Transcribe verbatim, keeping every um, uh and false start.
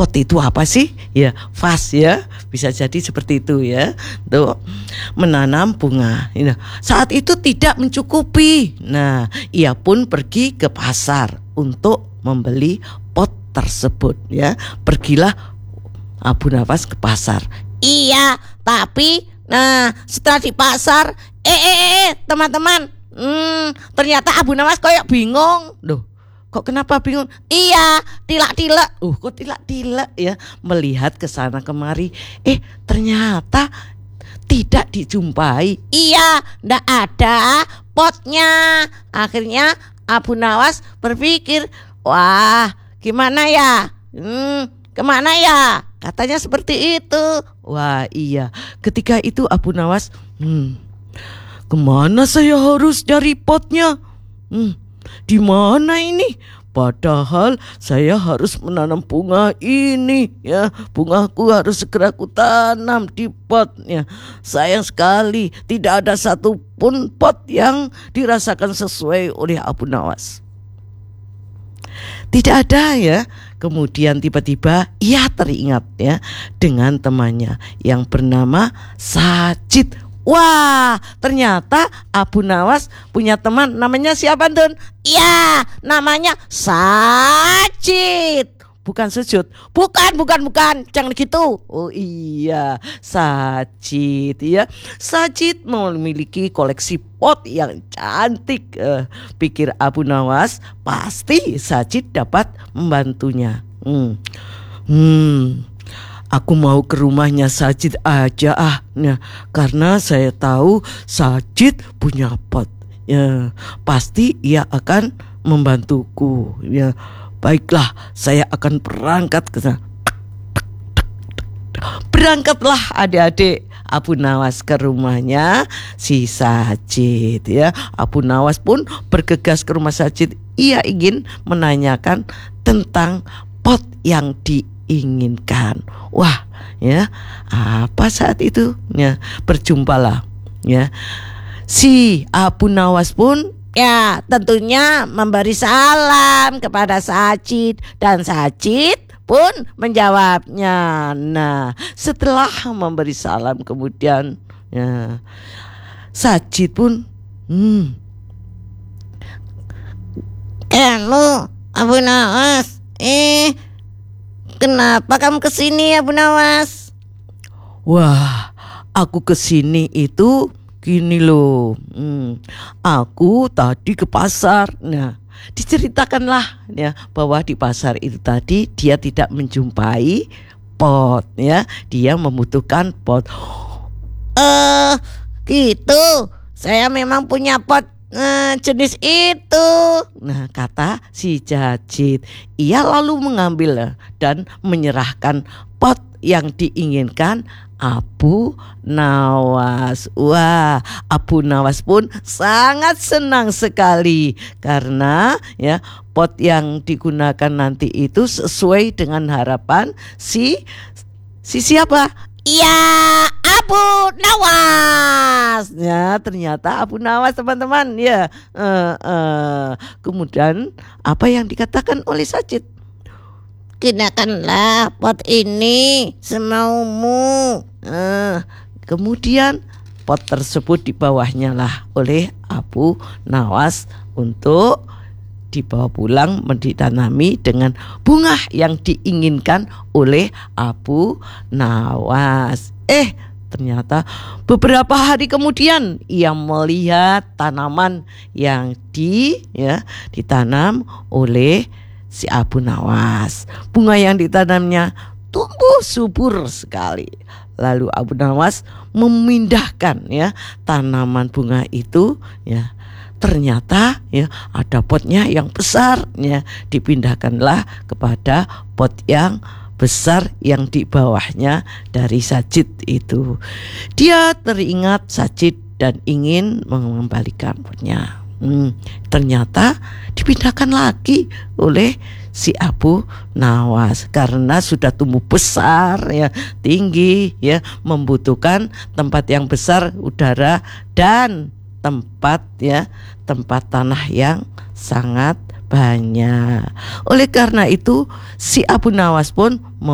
pot itu apa sih? Ya, vas ya, bisa jadi seperti itu ya. Tuh, menanam bunga. Nah, saat itu tidak mencukupi. Nah, ia pun pergi ke pasar untuk membeli pot tersebut ya. Pergilah Abu Nawas ke pasar. Iya, tapi nah setelah di pasar, eh eh eh teman-teman, hmm, ternyata Abu Nawas kayak bingung. Loh, kok kenapa bingung? Iya, tilak-tilak. Uh, kok tilak-tilak ya? Melihat ke sana kemari, eh ternyata tidak dijumpai. Iya, ndak ada potnya. Akhirnya Abu Nawas berpikir, wah, gimana ya? Hmm, kemana ya? Katanya seperti itu. Wah, iya. Ketika itu Abu Nawas, hmm, kemana saya harus cari potnya? Hmm, di mana ini? Padahal saya harus menanam bunga ini ya. Bungaku harus segera kutanam di potnya. Sayang sekali tidak ada satupun pot yang dirasakan sesuai oleh Abu Nawas. Tidak ada ya. Kemudian tiba-tiba ia teringat ya dengan temannya yang bernama Sajid. Wah, ternyata Abu Nawas punya teman namanya siapa, Dun? Ya, namanya Sajid. Bukan sujud. Bukan, bukan, bukan. Jangan gitu. Oh iya, Sajid ya. Sajid memiliki koleksi pot yang cantik. Eh, pikir Abu Nawas, pasti Sajid dapat membantunya. Hmm. Hmm. Aku mau ke rumahnya Sajid aja ah, nah, karena saya tahu Sajid punya pot. Ya, pasti ia akan membantuku. Ya, baiklah, saya akan berangkat ke sana. Berangkatlah adik-adik Abu Nawas ke rumahnya si Sajid ya. Abu Nawas pun bergegas ke rumah Sajid. Ia ingin menanyakan tentang pot yang diinginkan. Wah, ya, apa saat itu? Ya, berjumpalah ya. Si Abu Nawas pun ya tentunya memberi salam kepada Sajid dan Sajid pun menjawabnya. Nah, setelah memberi salam kemudian ya, Sajid pun hmm. Eh lu Abu Nawas, eh kenapa kamu kesini Abu Nawas? Wah, aku kesini itu gini loh. Hmm, aku tadi ke pasar. Nah, diceritakanlah ya bahwa di pasar itu tadi dia tidak menjumpai pot ya. Dia membutuhkan pot. Eh, gitu. Saya memang punya pot Nah, jenis itu. Nah, kata si Sajid. Ia lalu mengambil dan menyerahkan pot yang diinginkan Abu Nawas. Wah, Abu Nawas pun sangat senang sekali karena ya pot yang digunakan nanti itu sesuai dengan harapan si si siapa? Ya, Abu Nawas. Ya, ternyata Abu Nawas teman-teman ya. Uh, uh. Kemudian apa yang dikatakan oleh Sajid? Gunakanlah pot ini semaumu. Uh. Kemudian pot tersebut di bawahnya lah oleh Abu Nawas untuk dibawa pulang ditanami dengan bunga yang diinginkan oleh Abu Nawas. Eh, ternyata beberapa hari kemudian ia melihat tanaman yang di ya ditanam oleh si Abu Nawas. Bunga yang ditanamnya tumbuh subur sekali. Lalu Abu Nawas memindahkan ya tanaman bunga itu ya. Ternyata ya ada potnya yang besar ya, dipindahkanlah kepada pot yang besar yang di bawahnya dari Sajid itu. Dia teringat Sajid dan ingin mengembalikan potnya. Hmm, ternyata dipindahkan lagi oleh si Abu Nawas karena sudah tumbuh besar ya, tinggi ya, membutuhkan tempat yang besar, udara dan tempat ya, tempat tanah yang sangat banyak. Oleh karena itu si Abu Nawas pun